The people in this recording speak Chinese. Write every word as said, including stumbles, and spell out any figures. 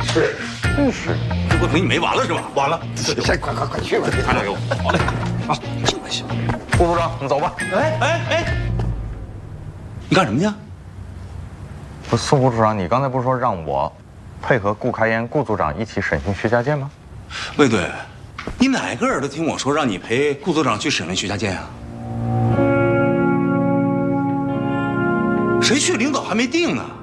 是，真是。 这不陪你没完了是吧？ 完了，快快快快去吧！ 他俩给我。好嘞，啊，行行。 顾组长，你走吧。 哎哎哎，你干什么去？ 不，苏副组长，你刚才不是说让我配合顾开言、顾组长一起审讯徐家健吗？ 魏队，你哪个耳朵听我说让你陪顾组长去审问徐家健啊？谁去领导还没定呢。